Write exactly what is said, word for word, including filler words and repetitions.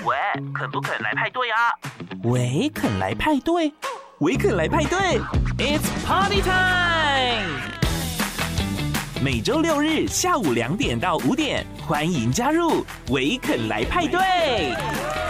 喂，肯不肯来派对啊？ 喂，肯来派对？喂，肯来派对 ？It's party time！ 每周六日下午两点到五点，欢迎加入维肯来派对。